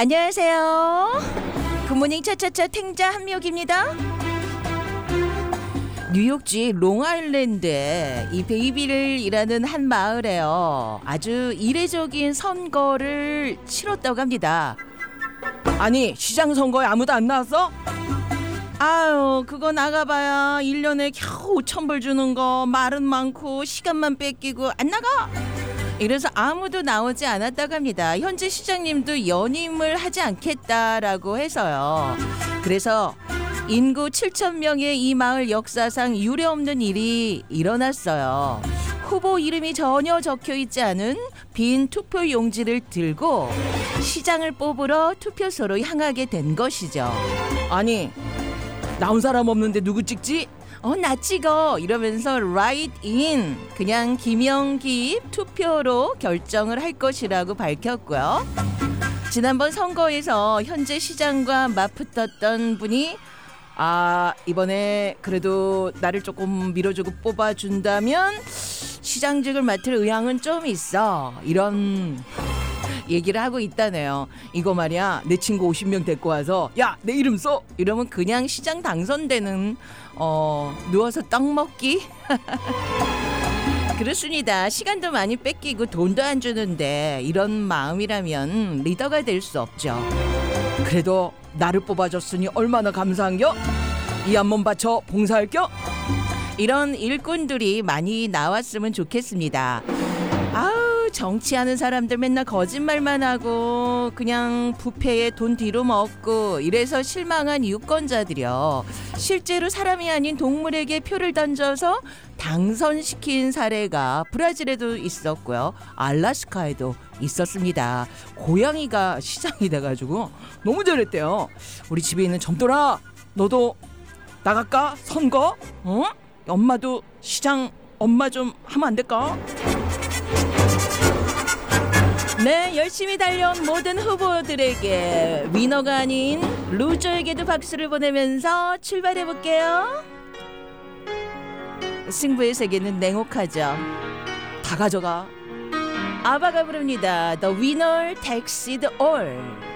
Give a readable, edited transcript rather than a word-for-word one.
안녕하세요. 굿모닝 차차차 탱자 한미옥입니다. 뉴욕주 롱아일랜드에 이 베이빌이라는 한 마을에요. 아주 이례적인 선거를 치렀다고 합니다. 아니 시장 선거에 아무도 안 나왔어? 아유, 그거 나가봐야 1년에 겨우 1,000불 주는 거, 말은 많고 시간만 뺏기고 안 나가. 이래서 아무도 나오지 않았다고 합니다. 현재 시장님도 연임을 하지 않겠다라고 해서요. 그래서 인구 7,000명의 이 마을 역사상 유례없는 일이 일어났어요. 후보 이름이 전혀 적혀 있지 않은 빈 투표 용지를 들고 시장을 뽑으러 투표소로 향하게 된 것이죠. 아니 나온 사람 없는데 누구 찍지? 나 찍어 이러면서 write in 그냥 김영기 투표로 결정을 할 것이라고 밝혔고요. 지난번 선거에서 현재 시장과 맞붙었던 분이 이번에 그래도 나를 조금 밀어주고 뽑아준다면 시장직을 맡을 의향은 좀 있어, 이런 얘기를 하고 있다네요. 이거 말이야, 내 친구 50명 데리고 와서 야 내 이름 써 이러면 그냥 시장 당선되는 누워서 떡 먹기. 그렇습니다. 시간도 많이 뺏기고 돈도 안 주는데 이런 마음이라면 리더가 될 수 없죠. 그래도 나를 뽑아줬으니 얼마나 감사한겨? 이 한 몸 바쳐 봉사할겨? 이런 일꾼들이 많이 나왔으면 좋겠습니다. 아우, 정치하는 사람들 맨날 거짓말만 하고 그냥 부패에 돈 뒤로 먹고 이래서 실망한 유권자들이요. 실제로 사람이 아닌 동물에게 표를 던져서 당선시킨 사례가 브라질에도 있었고요. 알래스카에도 있었습니다. 고양이가 시장이 돼가지고 너무 잘했대요. 우리 집에 있는 점돌아, 너도 나갈까? 선거? 엄마도 시장 엄마 좀 하면 안 될까? 네, 열심히 달려온 모든 후보들에게 위너가 아닌 루저에게도 박수를 보내면서 출발해볼게요. 승부의 세계는 냉혹하죠. 다 가져가. 아바가 부릅니다. The winner takes it all.